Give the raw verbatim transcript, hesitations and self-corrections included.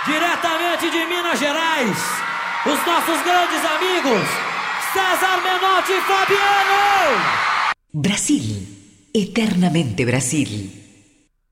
Diretamente de Minas Gerais, os nossos grandes amigos, César Menotti e Fabiano! Brasil, eternamente Brasil.